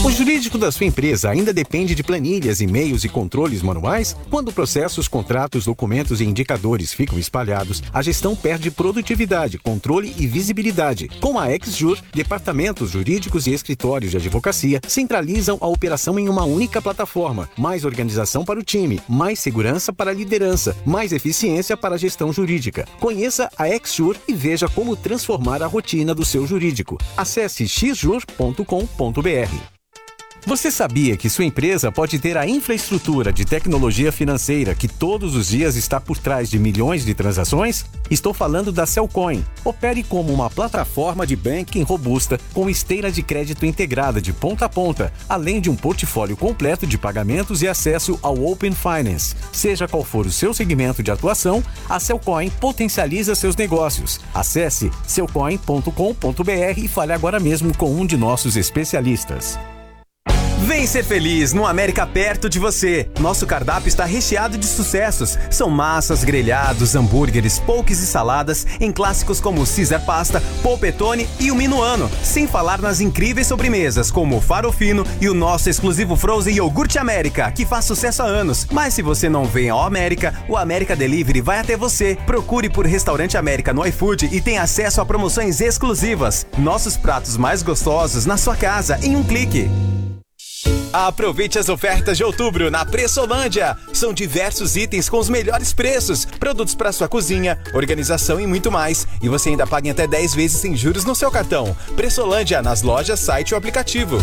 O jurídico da sua empresa ainda depende de planilhas, e-mails e controles manuais? Quando processos, contratos, documentos e indicadores ficam espalhados, a gestão perde produtividade, controle e visibilidade. Com a XJur, departamentos jurídicos e escritórios de advocacia centralizam a operação em uma única plataforma. Mais organização para o time, mais segurança para a liderança, mais eficiência para a gestão jurídica. Conheça a XJur e veja como transformar a rotina do seu jurídico. Acesse xjur.com.br. Você sabia que sua empresa pode ter a infraestrutura de tecnologia financeira que todos os dias está por trás de milhões de transações? Estou falando da Cellcoin. Opere como uma plataforma de banking robusta com esteira de crédito integrada de ponta a ponta, além de um portfólio completo de pagamentos e acesso ao Open Finance. Seja qual for o seu segmento de atuação, a Cellcoin potencializa seus negócios. Acesse cellcoin.com.br e fale agora mesmo com um de nossos especialistas. Vem ser feliz no América perto de você. Nosso cardápio está recheado de sucessos. São massas, grelhados, hambúrgueres, pokés e saladas em clássicos como Caesar Pasta, Polpettone e o Minuano. Sem falar nas incríveis sobremesas como o Farofino e o nosso exclusivo Frozen Iogurte América, que faz sucesso há anos. Mas se você não vem ao América, o América Delivery vai até você. Procure por Restaurante América no iFood e tenha acesso a promoções exclusivas. Nossos pratos mais gostosos na sua casa em um clique. Aproveite as ofertas de outubro na Pressolândia. São diversos itens com os melhores preços, produtos para sua cozinha, organização e muito mais. E você ainda paga em até 10 vezes sem juros no seu cartão. Pressolândia, nas lojas, site ou aplicativo.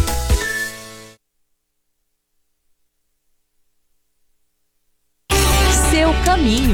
Seu caminho.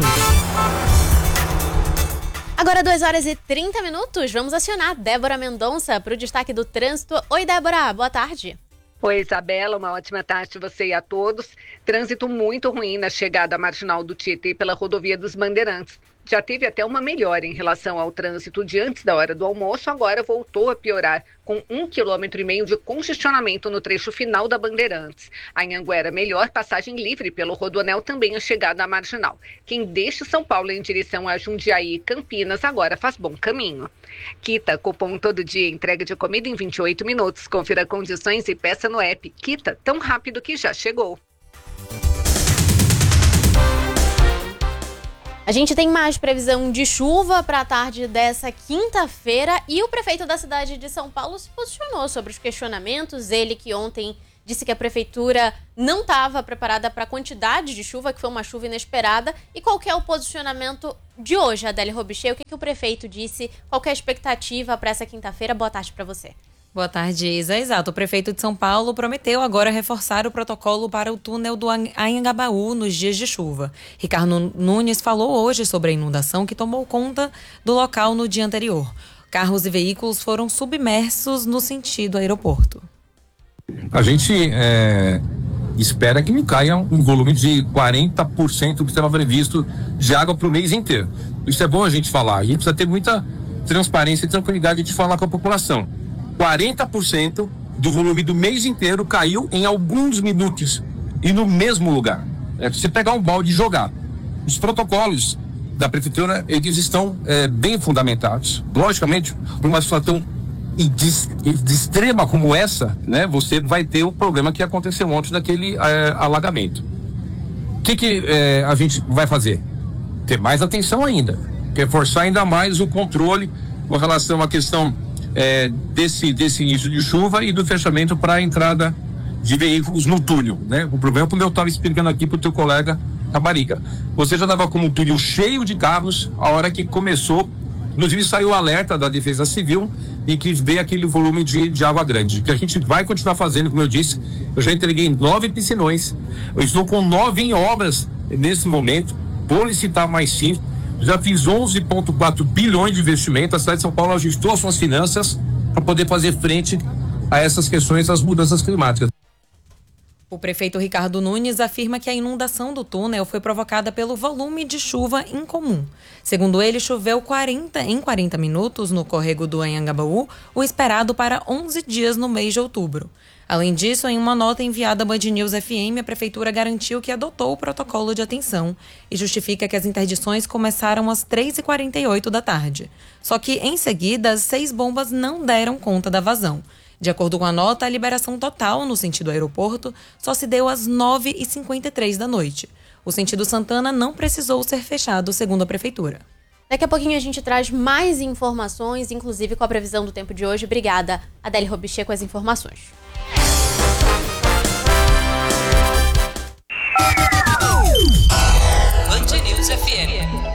Agora 2h30, vamos acionar Débora Mendonça para o destaque do trânsito. Oi, Débora, boa tarde. Oi, Isabela, uma ótima tarde a você e a todos. Trânsito muito ruim na chegada à Marginal do Tietê pela rodovia dos Bandeirantes. Já teve até uma melhora em relação ao trânsito de antes da hora do almoço, agora voltou a piorar, com 1,5 km de congestionamento no trecho final da Bandeirantes. A Anhanguera melhor, passagem livre pelo Rodoanel, também a chegada à Marginal. Quem deixa São Paulo em direção a Jundiaí e Campinas agora faz bom caminho. Quita, cupom todo dia, entrega de comida em 28 minutos. Confira condições e peça no app. Quita, tão rápido que já chegou. A gente tem mais previsão de chuva para a tarde dessa quinta-feira e o prefeito da cidade de São Paulo se posicionou sobre os questionamentos. Ele que ontem disse que a prefeitura não estava preparada para a quantidade de chuva, que foi uma chuva inesperada. E qual que é o posicionamento de hoje, Adélia Robichê? O que o prefeito disse? Qual que é a expectativa para essa quinta-feira? Boa tarde para você. Boa tarde, Isa. Exato. O prefeito de São Paulo prometeu agora reforçar o protocolo para o túnel do Anhangabaú nos dias de chuva. Ricardo Nunes falou hoje sobre a inundação que tomou conta do local no dia anterior. Carros e veículos foram submersos no sentido aeroporto. A gente espera que não caia um volume de 40% do que estava previsto de água para o mês inteiro. Isso é bom a gente falar. A gente precisa ter muita transparência e tranquilidade de falar com a população. 40% do volume do mês inteiro caiu em alguns minutos e no mesmo lugar. É você pegar um balde e jogar. Os protocolos da prefeitura, eles estão bem fundamentados. Logicamente, por uma situação de extrema como essa, né, você vai ter o problema que aconteceu ontem daquele alagamento. O que a gente vai fazer? Ter mais atenção ainda, reforçar ainda mais o controle com relação à questão desse início de chuva e do fechamento para a entrada de veículos no túnel, né? O problema, como eu estava explicando aqui para o teu colega Caparica, você já estava com um túnel cheio de carros a hora que começou, inclusive saiu o alerta da Defesa Civil e que veio aquele volume de água grande, que a gente vai continuar fazendo, como eu disse. Eu já entreguei 9 piscinões, eu estou com 9 em obras nesse momento, vou licitar mais 5. Já fiz 11,4 bilhões de investimento. A cidade de São Paulo ajustou as suas finanças para poder fazer frente a essas questões das mudanças climáticas. O prefeito Ricardo Nunes afirma que a inundação do túnel foi provocada pelo volume de chuva incomum. Segundo ele, choveu 40 minutos no córrego do Anhangabaú, o esperado para 11 dias no mês de outubro. Além disso, em uma nota enviada à Band News FM, a prefeitura garantiu que adotou o protocolo de atenção e justifica que as interdições começaram às 3h48 da tarde. Só que, em seguida, as 6 bombas não deram conta da vazão. De acordo com a nota, a liberação total no sentido aeroporto só se deu às 9h53 da noite. O sentido Santana não precisou ser fechado, segundo a prefeitura. Daqui a pouquinho a gente traz mais informações, inclusive com a previsão do tempo de hoje. Obrigada, Adélia Robichê, com as informações. Band News FM.